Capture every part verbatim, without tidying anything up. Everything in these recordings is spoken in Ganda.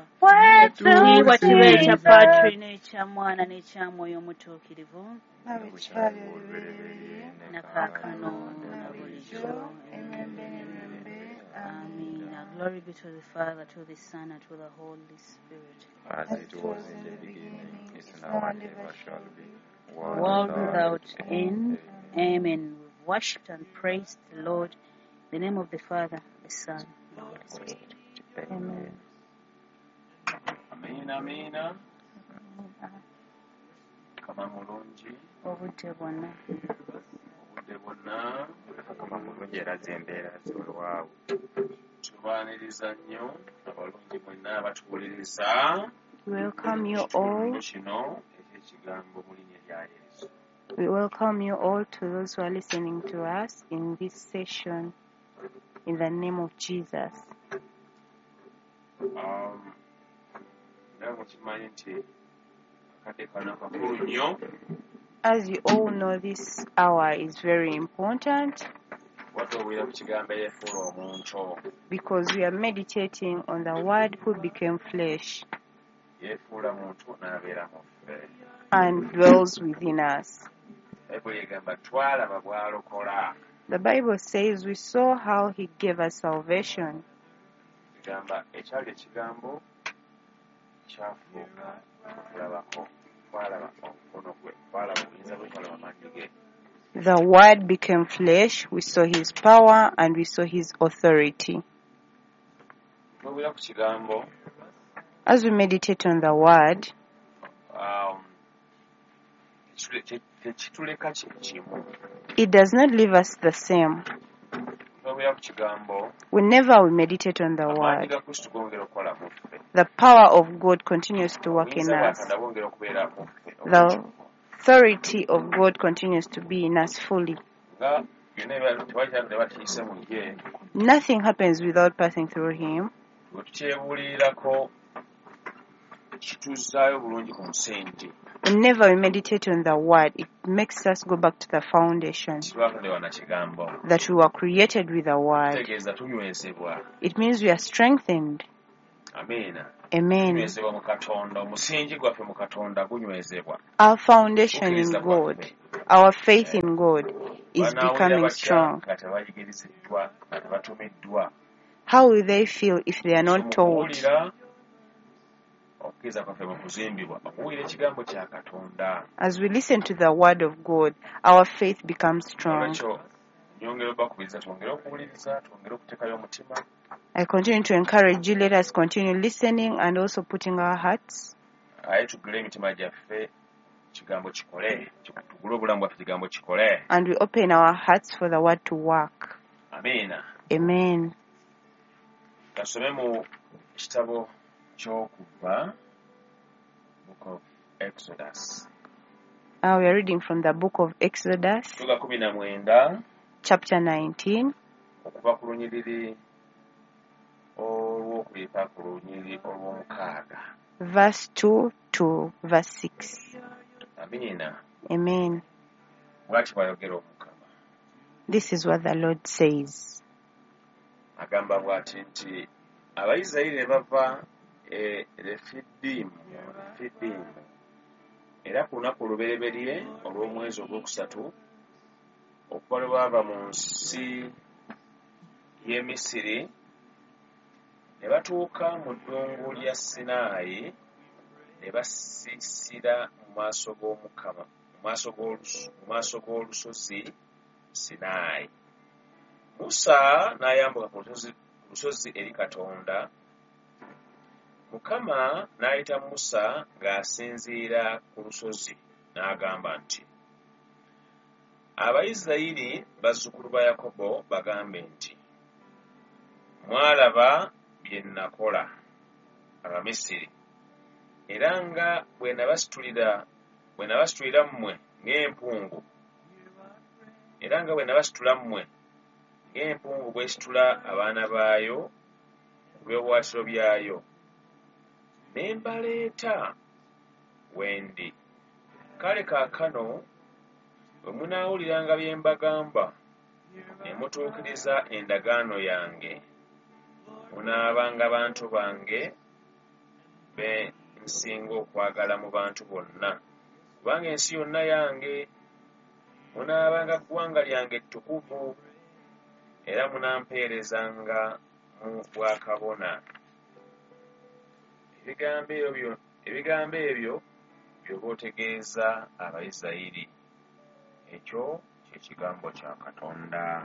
Tuweebwa kibe ekya Patri n'ekya Mwana n'ekya Mwoyo Omutuukirivu na kaakano na bulijjo emirembe n'emirembe. Amina. Glory be to the Father, to the Son, and to the Holy Spirit. As it was in the beginning, is now, and ever shall be, world without end. Amen. We've worshipped and praised the Lord. In the name of the Father, the Son, and the Holy Spirit. Amen. Amina, amina. Kama mulungi. Obudde bwonna. Obudde bwonna. Kama mulungi era zembeera ziweewaawo. Tubaaniriza nnyo abalungi mwenna abatuwuliriza. Welcome you all. Kino eky'ekigambo mu linnya lya Yesu. We welcome you all to those who are listening to us in this session in the name of Jesus. Um, As you all know, this hour is very important because we are meditating on the Word who became flesh and dwells within us. The Bible says we saw how He gave us salvation. The Word became flesh, we saw His power and we saw His authority. As we meditate on the Word, it does not leave us the same. Whenever we meditate on the Word, the power of God continues to work in us. The authority of God continues to be in us fully. Nothing happens without passing through Him. Whenever we meditate on the Word, it makes us go back to the foundation that we were created with the Word. It means we are strengthened. Amen. Our foundation in God, our faith in God is becoming strong. How will they feel if they are not told? As we listen to the Word of God, our faith becomes strong. I continue to encourage you, let us continue listening and also putting our hearts. And we open our hearts for the Word to work. Amen. Amen. Book of Exodus. Uh, we are reading from the book of Exodus, chapter nineteen, verse two to verse six. Amen. This is what the Lord says. Abayisirayiri bava e Refidimu Refidimu era ku lunaku olubereberye olw'omwezi ogwokusatu okuva lwe baava mu nsi y'e Misiri ne batuuka mu ddungu lya Sinaayi ne basiisira mu maaso g'Omukama mu maaso g'olusozi Sinaayi. Musa n'ayambuka ku lusozi eri Katonda. Mukama n'ayita Musa ng'asinziira ku lusozi n'agamba nti, Abayisirayiri bazzukulu ba Yakobo bagambe nti, mwalaba bye nakola Abamisiri era nga bwe nabasitulira bwe nabasitulira mmwe ng'empungu era nga bwe nabasitula mmwe ng'empungu bw'esitula abaana baayo ku by'obuwaatiro byayo. Ne mbaleeta wendi. Kale kaakano bwe munaawuliranga bye mbagamba ne mutuukiriza endagaano yange, munaabanga bantu bange be nsinga okwagala mu bantu bonna kubanga ensi yonna yange munaabanga ggwanga lyange ettukuvu era munampeerezanga mu bwakabona. Ebigambo ebyo ebigambo ebyo byoba otegeeza Abayisirayiri. Ekyo ky'ekigambo kya Katonda.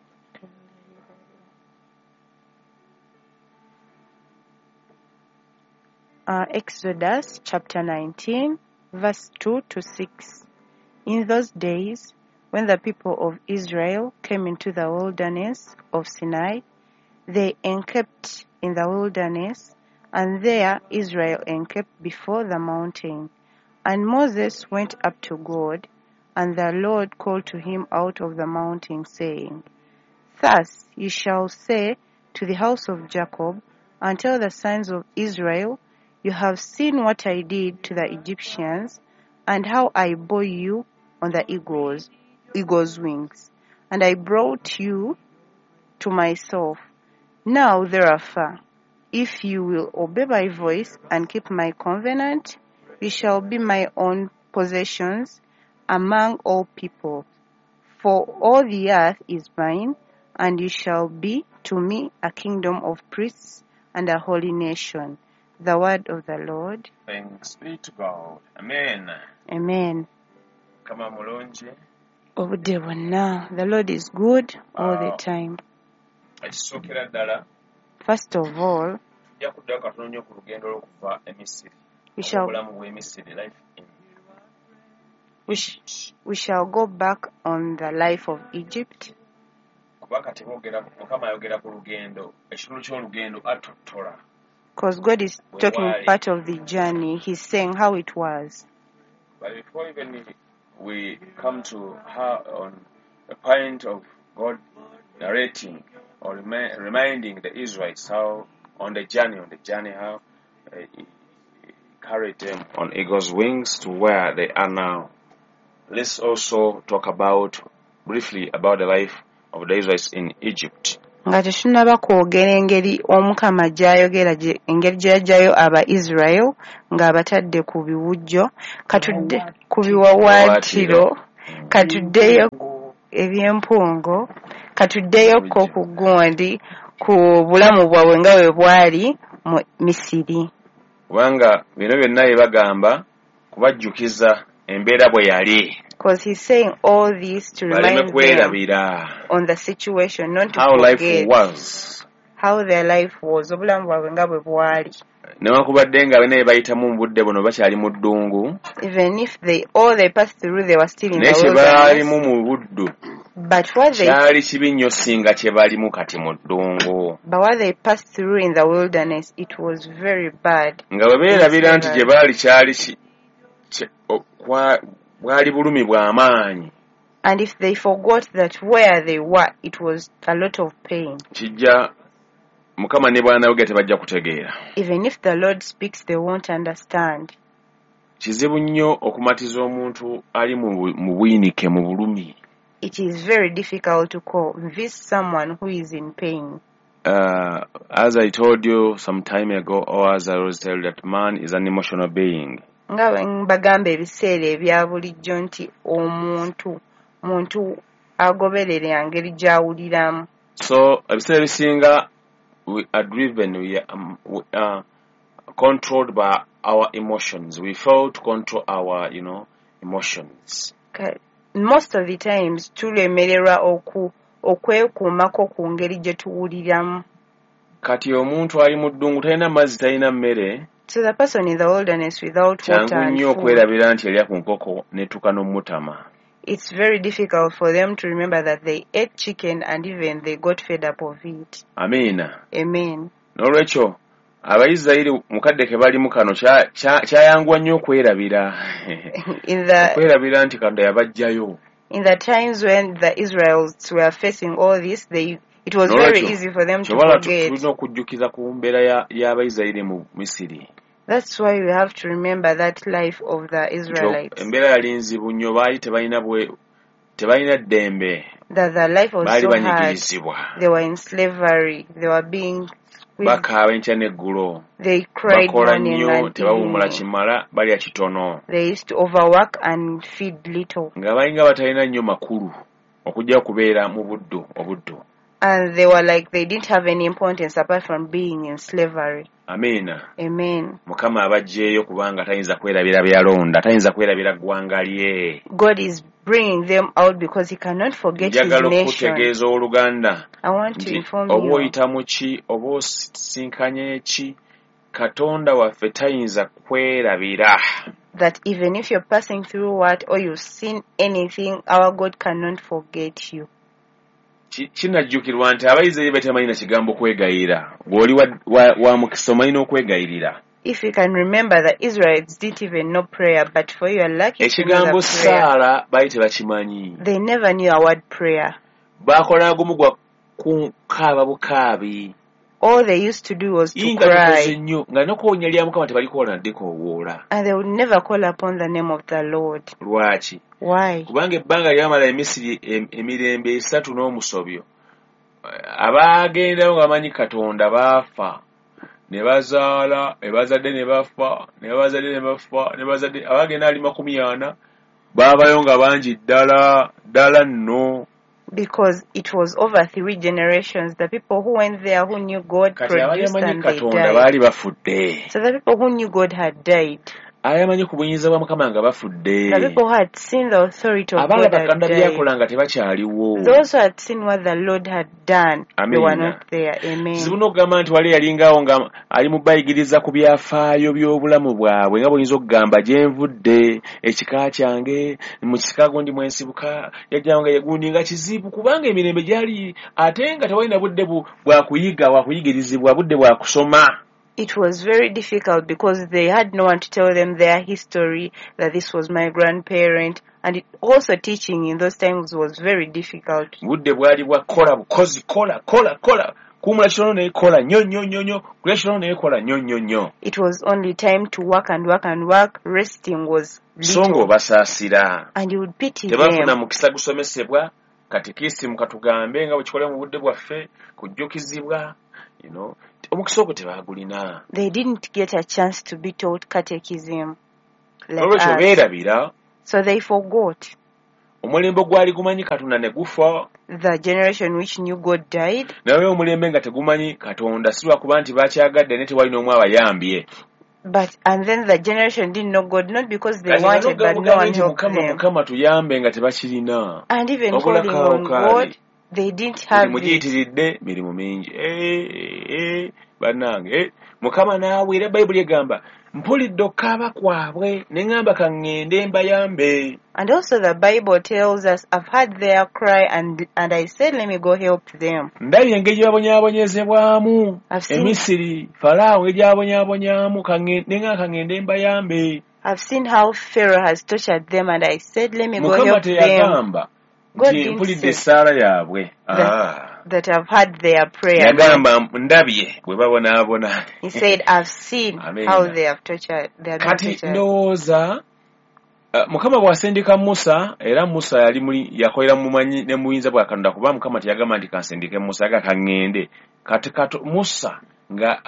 Uh, Exodus chapter nineteen, verse two to six. In those days, when the people of Israel came into the wilderness of Sinai, they encamped in the wilderness, and there Israel encamped before the mountain. And Moses went up to God, and the Lord called to him out of the mountain, saying, Thus ye shall say to the house of Jacob, and tell the sons of Israel, You have seen what I did to the Egyptians, and how I bore you on the eagles, eagle's wings, and I brought you to myself. Now therefore, if you will obey my voice and keep my covenant, you shall be my own possessions among all people. For all the earth is mine, and you shall be to me a kingdom of priests and a holy nation. The word of the Lord. Thanks be to God. Amen. Amen. Kama mulungi. Obudde bwonna. The Lord is good all the time. Ekisookera ddala. First of all, tujja kuddayo katono nnyo ku lugendo lw'okuva e Misiri. We shall, obulamu bw'e Misiri, life in we, sh- we shall go back on the life of Egypt. Kuba kati boogera Mukama ayogera ku lugendo, ekitundu ky'olugendo atuttola. Because God is talking part of the journey. He's saying how it was. But before even we come to how on the point of God narrating or remi- reminding the Israelites how on the journey, on the journey how uh, he carried them on eagle's wings to where they are now. Let's also talk about briefly about the life of the Israelites in Egypt. Nga tetunnaba kwogera engeri Omukama gy'ayogera engeri gye yaggyayo aba Israel ng'abatadde ku biwujjo katudde ku biwawaatiro katuddeyo eby'empungo katuddeyoko ku gundi ku bulamu bwabwe nga bwe bwali mu Misiri. Kubanga bino byonna bye bagamba kubajjukiza embeera bwe yali. Because he's saying all this to remind them on the situation, not to how forget life was. How their life was. Obulamu bwabwe nga bwe bwali. Newankubadde nga bene bayitamu mu budde buno bakyali mu ddungu. Even if they all they passed through, they were still in the wilderness. Mu mu buddu. But what they kyali kibi nnyo singa kye balimu kati mu ddungu. But what they passed through in the wilderness, it was very bad. Nga bwe beerabira nti gye baali kyali bwali bulumi bw'amaanyi. And if they forgot that where they were, it was a lot of pain. Kijja Mukama ne bw'anayogera tebajja kutegeera. Even if the Lord speaks, they won't understand. Kizibu nnyo okumatiza omuntu ali mu buyinike mu bulumi. It is very difficult to convince someone who is in pain. Uh, as I told you some time ago, or as I always tell you, that man is an emotional being. Nga bagamba ebiseera ebya bulijjo nti omuntu muntu agoberera ngeri gy'awuliramu. So ebiseera ebisinga we are driven, we are, um, we are controlled by our emotions. We fail to control our, you know, emotions. Okay. Most of the times tulemererwa oku okwekuumako ku ngeri gye tuwuliramu. Kati omuntu ali mu ddungu talina mazzi talina mmere. So the person in the wilderness without water and food, it's very difficult for them to remember that they ate chicken and even they got fed up of it. Amen. Amen. Nolwekyo Abayisirayiri mukadde ke bali mukano kyayangwa nnyo okwerabira. In the okwerabira nti Katonda yabajjayo. In the times when the Israelites were facing all this, they it was very easy for them to forget. That's why we have to remember that life of the Israelites. That the life was so hard. They were in slavery. They were being bakaaba enkya n'eggulo they cried bakola morning nnyo and tebawummula evening. kimala balya kitono They used to overwork and feed little. nga balinga batalina nnyo makulu okujja kubeera mu buddo obuddo. And they were like they didn't have any importance apart from being in slavery. Amina. Amen. Mukama abajjeeyo kubanga tayinza kwerabira byalonda, tayinza kwerabira ggwanga lye. God is bringing them out because he cannot forget his Njagala nation. okutegeeza oluganda. I want to inform oba you oyita mu ki oba osinkanye ki Katonda waffe tayinza kwerabira. that even if you're passing through what or you've seen anything, our God cannot forget you. Kinajjukirwa nti abayizi be tebalina kigambo kwegayira. Ng'oli wa mukisa omalina okwegayirira. If you can remember that Israelites didn't even know prayer, but for you are lucky to know Ekigambo that prayer. saala baali tebakimanyi. They never knew a word prayer. Baakola gumu gwa kukaaba bukaabi. All they used to do was to Inga tukoze cry. nnyo nga n'okoonya lya Mukama tebalikola naddeko owoola. And they would never call upon the name of the Lord. Lwaki? Why? Kubanga ebbanga lyamala Emisiri emirembe esatu n'omusobyo. Abaagendayo nga bamanyi Katonda baafa. Ne bazaala, ne bazadde ne bafa, ne bazadde ne bafa, ne bazadde abaagenda ali makumi ana baabayo nga bangi ddala, ddala nno. Because it was over three generations. The people who went there who knew God Kati abali produced amanyi and they Katonda died. baali bafudde. So the people who knew God had died. Ayamanyi ku buyinza bwa Mukama nga bafudde. The people who had seen the authority of Abaala God had Katonda died. byakola nga tebakyaliwo. Those who had seen what the Lord had done, Amen. they were not there. Amen. Zibuno okugamba nti wali yalingawo nga ali mu bayigiriza ku byafaayo by'obulamu bwabwe nga bw'oyinza okugamba gye nvudde ekika kyange mu kika gundi mwensibuka yajjanga nga yegundi nga kizibu kubanga emirembe gyali ate nga tewalina budde bwa kuyiga bwa kuyigirizibwa budde bwa kusoma. It was very difficult because they had no one to tell them their history, that this was my grandparent, and it also teaching in those times was very difficult. Budde bwali bwa kola bukozi kola kola kola kumula kitono ne kola nnyo nnyo nnyo nnyo kula kitono ne kola nnyo nnyo nnyo. It was only time to work and work and work. Resting was little. Songo basaasira. And you would pity Tebafuna them. mukisa gusomesebwa katikisi mukatugambe nga bwe kikola mu budde bwaffe kujjukizibwa, you know. Omukisa ogwo tebagulina. They didn't get a chance to be taught catechism like Olwekyo us. beerabira So they forgot. omulembe gwali gumanyi Katonda ne gufa. The generation which knew God died. Nawe omulembe nga tegumanyi Katonda si lwakuba nti bakyagadde ne tewali n'omu abayambye. But and then the generation didn't know God, not because they Kati wanted, but no one helped Mukama them. Mukama tuyambe nga tebakirina. And even Wabula calling on kaawukaali. God, they didn't have it. Mugiyitiridde mirimu mingi. Eh, eh, bannange. Eh, Mukama naawe era Bayibuli egamba mpulidde okukaaba kwabwe ne ŋŋamba ka ŋŋende mbayambe. And also the Bible tells us, I've heard their cry and and I said, let me go help them. Ndabye engeri gye babonyaabonyezebwamu. I've seen- Emisiri, Falaawo engeri gy'abonyaabonyaamu ka ŋŋende ne ŋŋamba ka ŋŋende mbayambe. I've seen how Pharaoh has tortured them and I said, let me go Mukama help them. teyagamba God nti didn't mpulidde say essaala yaabwe. that, Ah. that I've heard their prayer. Yagamba ndabye bwe babonaabona. He said, I've seen Amen. how they have tortured. They have been Kati tortured. ndowooza uh, Mukama bw'asindika Musa era Musa yali muli yakolera mu manyi ne muyinza bwa Katonda kuba Mukama teyagamba nti kansindike Musa yaga kaŋŋende. Kati kato Musa nga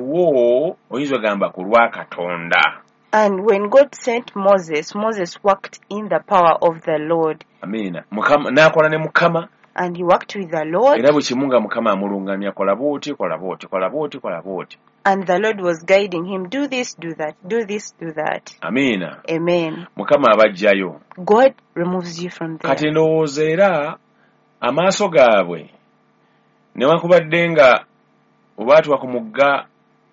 aliwo oyinza ogamba ku lwa Katonda. And when God sent Moses, Moses worked in the power of the Lord. Amina. Mukama n'akola ne Mukama And he worked with the Lord. era bwe kimu nga Mukama amulungamya kola bw'oti kola bw'oti kola bw'oti kola bw'oti. And the Lord was guiding him, do this, do that, do this, do that. Amina. Amen. Mukama abajjayo. God removes you from there. Kati ndowooza era amaaso gaabwe newankubadde nga obaatwa ku mugga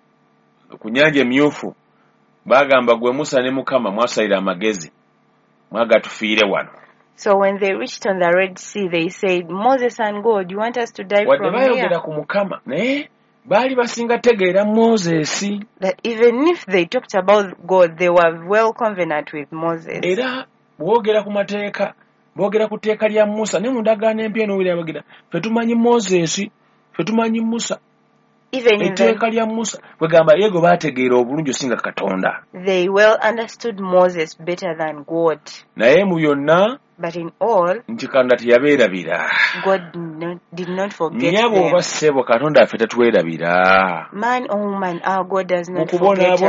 ku nnyanja emyufu baagamba gwe Musa ne Mukama mwasalira amagezi mwagatufiire wano. So when they reached on the Red Sea, they said, Moses and God, you want us to die Wadde from baayogera here? ku Mukama naye baali basinga tegeera Moses That even if they talked about God, they were well covenant with Moses. era bwogera ku mateeka boogera ku tteeka lya Musa ne mu ndagaano empya n'owulira bagenda ffe tumanyi Moses ffe tumanyi Musa Even in the, etteeka lya Musa kwegamba ye gwe baategeera obulungi osinga Katonda. They well understood Moses better than God. Naye mu byonna But in all, nti Katonda teyabeerabira. God did not, did not forget Nnyabo oba them. ssebo Katonda affe tatwerabira. Man or woman, our God does Mu not kubonaabona